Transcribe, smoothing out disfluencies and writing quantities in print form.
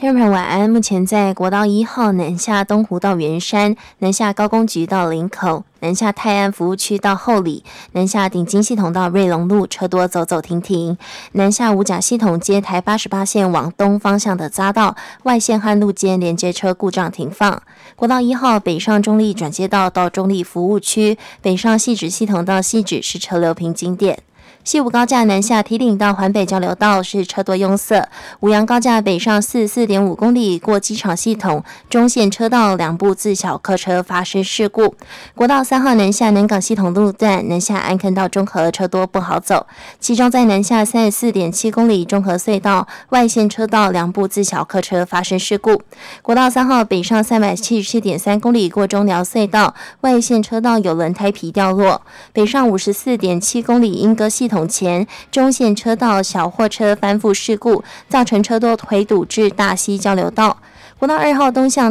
听众朋友晚安，目前在国道1号南下东湖到圆山，南下高工局到林口，南下泰安服务区到后里，南下顶金系统到瑞隆路，车多走走停停。南下五甲系统接台88线往东方向的匝道，外线和路肩连接车故障停放。国道1号北上中立转接道到中立服务区，北上汐止系统到汐止是车流瓶颈点。西武高架南下梯岭到环北交流道是车多拥塞，五杨高架北上44.5公里过机场系统，中线车道两部自小客车发生事故。国道3号南下南港系统路段南下安坑到中和车多不好走，其中在南下34.7公里中和隧道外线车道两部自小客车发生事故。国道3号北上377.3公里过中寮隧道外线车道有轮胎皮掉落，北上54.7公里莺歌系统前中线车道小货车翻覆事故，造成车多回堵至大溪交流道。国道2号东向